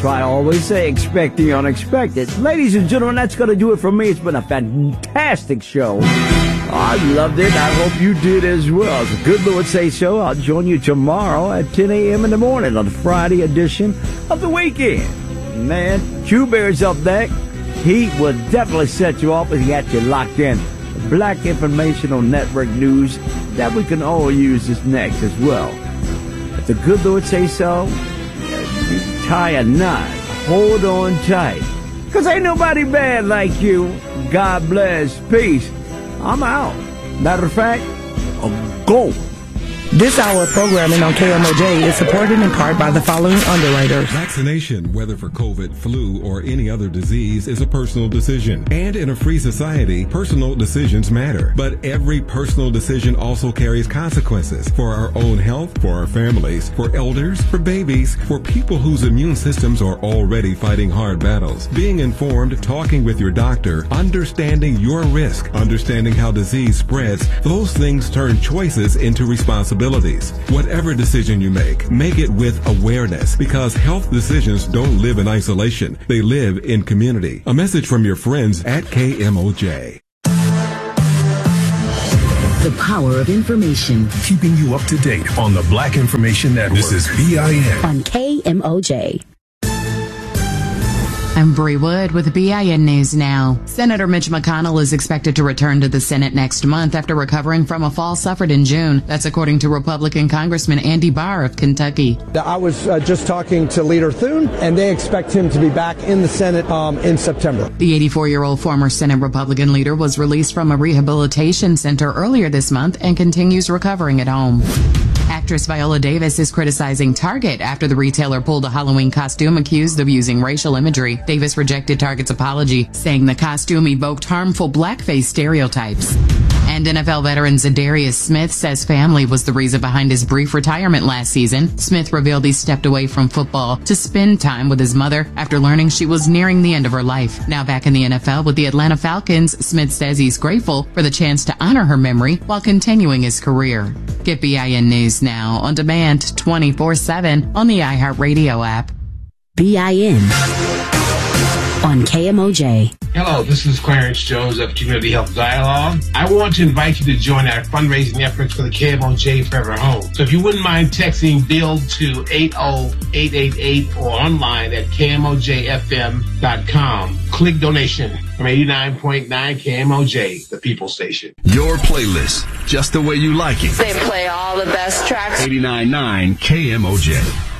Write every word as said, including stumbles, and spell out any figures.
That's why I always say expect the unexpected. Ladies and gentlemen, that's going to do it for me. It's been a fantastic show. I loved it. I hope you did as well. It's a Good Lord Say So. I'll join you tomorrow at ten a.m. in the morning on the Friday edition of The Weekend. Man, Q Bear's up next. He will definitely set you off and get you locked in. Black Informational Network news that we can all use is next as well. If the Good Lord Say So, tie a knot. Hold on tight. Because ain't nobody bad like you. God bless. Peace. I'm out. Matter of fact, a go. This hour of programming on K M O J is supported in part by the following underwriters. Vaccination, whether for COVID, flu, or any other disease, is a personal decision. And in a free society, personal decisions matter. But every personal decision also carries consequences for our own health, for our families, for elders, for babies, for people whose immune systems are already fighting hard battles. Being informed, talking with your doctor, understanding your risk, understanding how disease spreads, those things turn choices into responsibilities. Whatever decision you make, make it with awareness, because health decisions don't live in isolation. They live in community. A message from your friends at K M O J. The power of information. Keeping you up to date on the Black Information Network. This is B I N. On K M O J. I'm Bree Wood with B I N News Now. Senator Mitch McConnell is expected to return to the Senate next month after recovering from a fall suffered in June. That's according to Republican Congressman Andy Barr of Kentucky. I was uh, just talking to Leader Thune, and they expect him to be back in the Senate um, in September. The eighty-four-year-old former Senate Republican leader was released from a rehabilitation center earlier this month and continues recovering at home. Actress Viola Davis is criticizing Target after the retailer pulled a Halloween costume accused of using racial imagery. Davis rejected Target's apology, saying the costume evoked harmful blackface stereotypes. And N F L veteran Zadarius Smith says family was the reason behind his brief retirement last season. Smith revealed he stepped away from football to spend time with his mother after learning she was nearing the end of her life. Now back in the N F L with the Atlanta Falcons, Smith says he's grateful for the chance to honor her memory while continuing his career. Get B I N News Now on demand twenty-four seven on the iHeartRadio app. B I N on K M O J. Hello, this is Clarence Jones of Community Health Dialogue. I want to invite you to join our fundraising efforts for the K M O J Forever Home. So if you wouldn't mind texting BUILD to eight oh eight eight eight or online at K M O J F M dot com. Click donation from eighty-nine point nine K M O J, the People Station. Your playlist, just the way you like it. They play all the best tracks. eighty-nine point nine K M O J.